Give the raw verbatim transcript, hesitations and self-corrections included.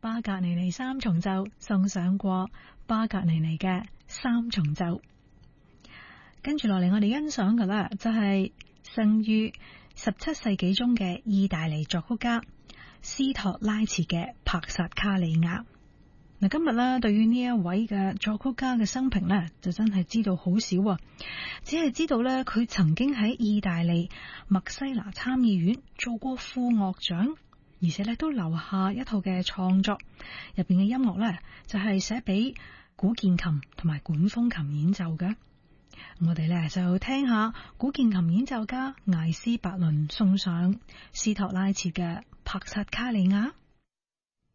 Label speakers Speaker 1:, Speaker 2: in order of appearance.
Speaker 1: 巴格尼尼三重奏送上過巴格尼尼嘅三重奏。跟住落嚟，我哋欣賞嘅啦，就係生於十七世紀中嘅意大利作曲家斯托拉茨嘅帕薩卡利亞。嗱，今日咧對於呢一位嘅作曲家嘅生平咧，就真係知道好少啊，只係知道咧佢曾經喺意大利墨西拿參議院做過副樂長，而且咧都留下一套嘅創作，入邊嘅音樂咧就係寫俾古鍵琴同埋管風琴演奏嘅。我哋咧就聽下古鍵琴演奏家艾斯伯倫送上斯托拉茨嘅帕薩卡利亞。